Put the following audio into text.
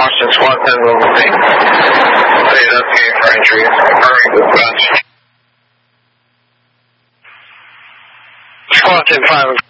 Boston Squad 10 Level C. Say it okay for entry. Perfect dispatch. Squad 10 5.